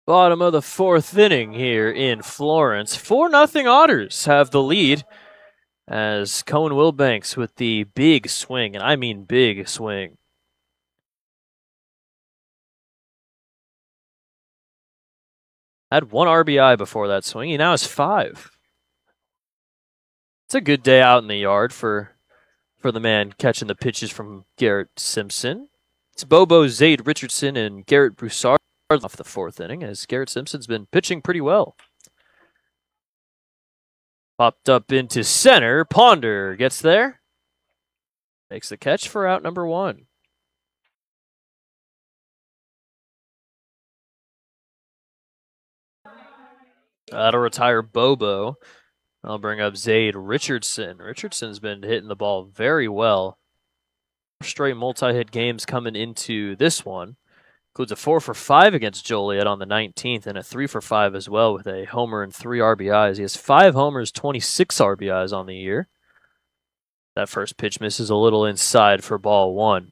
Bottom of the fourth inning here in Florence. 4-0 Otters have the lead as Cohen Wilbanks with the big swing, and I mean big swing. Had 1 RBI before that swing. He now has 5. It's a good day out in the yard for the man catching the pitches from Garrett Simpson. It's Bobo, Zade Richardson, and Garrett Broussard off the fourth inning as Garrett Simpson's been pitching pretty well. Popped up into center. Ponder gets there. Makes the catch for out number 1. That'll retire Bobo. I'll bring up Zade Richardson. Richardson's been hitting the ball very well. Straight multi-hit games coming into this one. Includes a 4 for 5 against Joliet on the 19th and a 3 for 5 as well with a homer and 3 RBIs. He has 5 homers, 26 RBIs on the year. That first pitch misses a little inside for ball 1.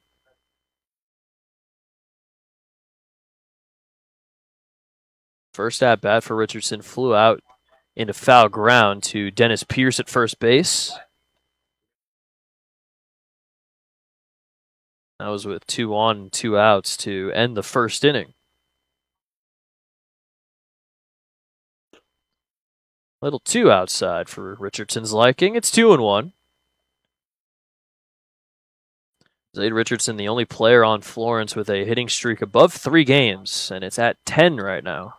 First at bat for Richardson flew out into foul ground to Dennis Pierce at first base. That was with 2 on, 2 outs to end the first inning. Little 2 outside for Richardson's liking. It's 2-1. Zade Richardson, the only player on Florence with a hitting streak above 3 games, and it's at 10 right now.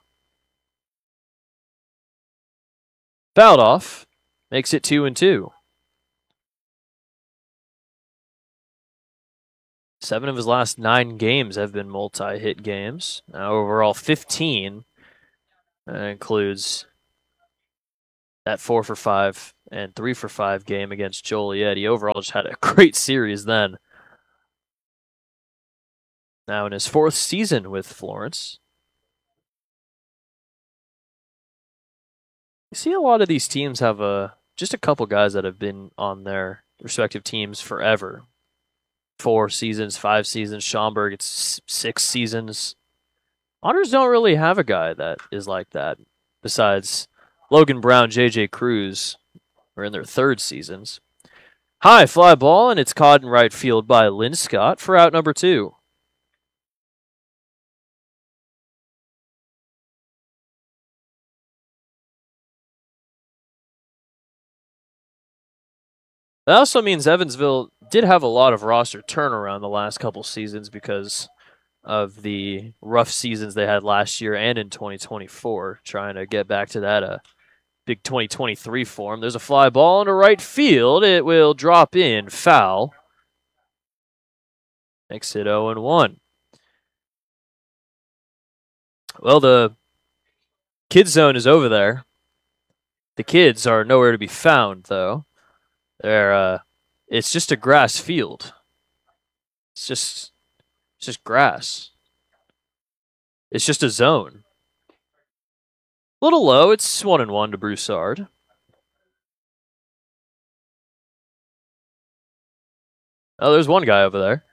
Fouled off, makes it 2-2. 7 of his last 9 games have been multi-hit games. Now overall 15. That includes that 4 for 5 and 3 for 5 game against Joliet. He overall just had a great series then. Now in his 4th season with Florence. You see a lot of these teams have just a couple guys that have been on their respective teams forever. 4 seasons, 5 seasons. Schaumburg, it's 6 seasons. Otters don't really have a guy that is like that. Besides Logan Brown, J.J. Cruz are in their 3rd seasons. High fly ball, and it's caught in right field by Lynn Scott for out number 2. That also means Evansville did have a lot of roster turnaround the last couple seasons because of the rough seasons they had last year and in 2024, trying to get back to that big 2023 form. There's a fly ball into right field. It will drop in foul. Makes it 0-1. Well, the kid zone is over there. The kids are nowhere to be found, though. It's just a grass field. It's just grass. It's just a zone. A little low. It's 1-1 to Broussard. Oh, there's one guy over there.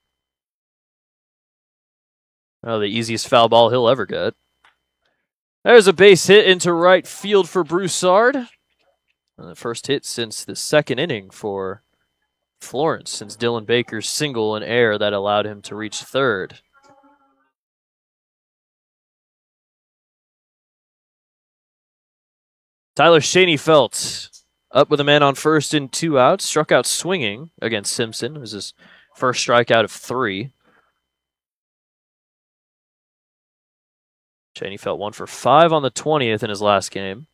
Oh, the easiest foul ball he'll ever get. There's a base hit into right field for Broussard. The first hit since the 2nd inning for Florence, since Dylan Baker's single and error that allowed him to reach 3rd. Tyler Schoenfeld up with a man on first in 2 outs. Struck out swinging against Simpson. It was his first strikeout of 3. Schoenfeld 1 for 5 on the 20th in his last game.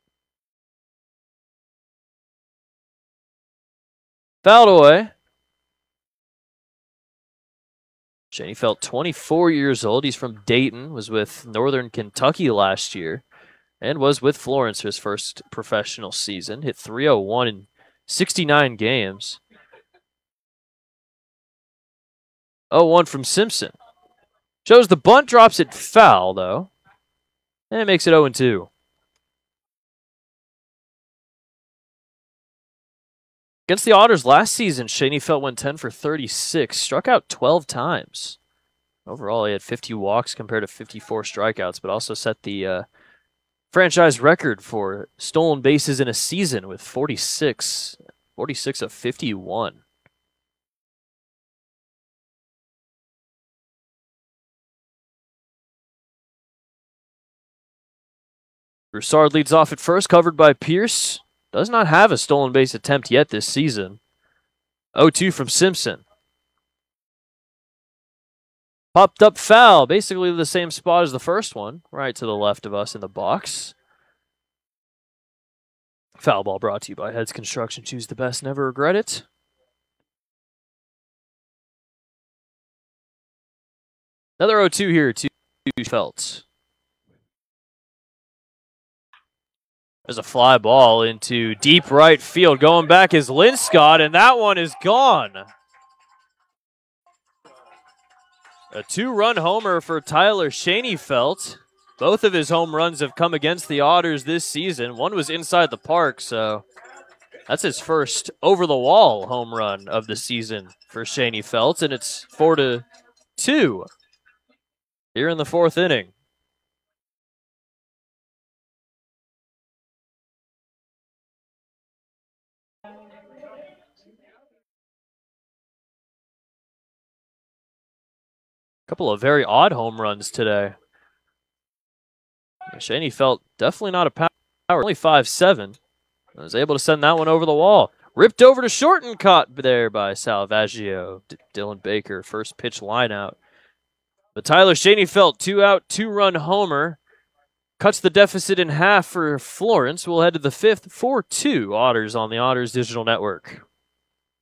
Fouled away. Schoenfeld, 24 years old. He's from Dayton, was with Northern Kentucky last year, and was with Florence for his first professional season. Hit .301 in 69 games. 0-1 from Simpson. Shows the bunt, drops it foul, though. And it makes it 0-2. Against the Otters last season, Schoenfeld went 10 for 36, struck out 12 times. Overall, he had 50 walks compared to 54 strikeouts, but also set the franchise record for stolen bases in a season with 46 of 51. Broussard leads off at first, covered by Pierce. Does not have a stolen base attempt yet this season. 0-2 from Simpson. Popped up foul, basically the same spot as the first one, right to the left of us in the box. Foul ball brought to you by Heads Construction. Choose the best, never regret it. Another 0-2 here to Feltz. There's a fly ball into deep right field. Going back is Linscott, and that one is gone. A 2-run homer for Tyler Schoenfeld. Both of his home runs have come against the Otters this season. One was inside the park, so that's his first over-the-wall home run of the season for Schoenfeld, and it's 4-2 here in the fourth inning. Couple of very odd home runs today. Schoenfeld definitely not a power, only 5'7". I was able to send that one over the wall. Ripped over to short and caught there by Salvaggio. Dylan Baker, first pitch line out. But Tyler Schoenfeld, 2-out, 2-run homer. Cuts the deficit in half for Florence. We'll head to the fifth, 4-2 Otters on the Otters Digital Network.